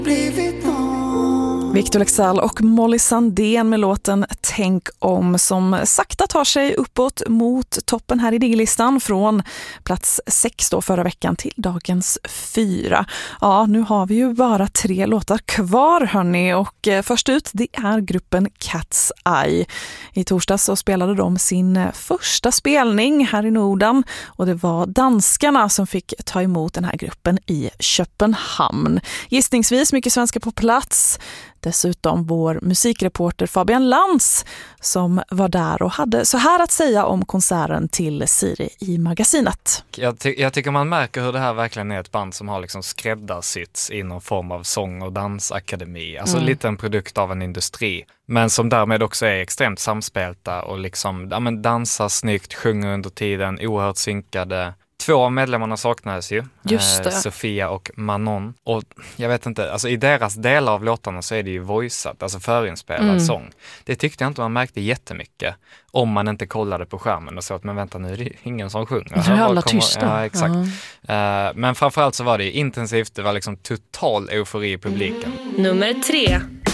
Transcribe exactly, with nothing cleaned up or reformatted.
Victor Leksell och Molly Sandén med låten Tänk om, som sakta tar sig uppåt mot toppen här i Digilistan från plats sex då förra veckan till dagens fyra. Ja, nu har vi ju bara tre låtar kvar hörni, och först ut det är gruppen Cat's Eye. I torsdags så spelade de sin första spelning här i Norden och det var danskarna som fick ta emot den här gruppen i Köpenhamn. Gissningsvis mycket svenska på plats. Dessutom vår musikreporter Fabian Lantz som var där och hade så här att säga om konserten till Siri i magasinet. Jag, ty- jag tycker man märker hur det här verkligen är ett band som har liksom skräddarsytts i någon form av sång- och dansakademi. Alltså mm. lite en produkt av en industri. Men som därmed också är extremt samspelta och liksom ja, men dansar snyggt, sjunger under tiden, oerhört synkade. Två av medlemmarna saknades ju, Just det. Eh, Sofia och Manon. Och jag vet inte, alltså i deras delar av låtarna så är det ju voiceat, alltså förinspelad mm. sång. Det tyckte jag inte man märkte jättemycket om man inte kollade på skärmen och så att men vänta nu är det ingen som sjunger. Nu är alla tysta. Ja, exakt. Uh-huh. Uh, men framförallt så var det intensivt, det var liksom total eufori i publiken. Nummer tre.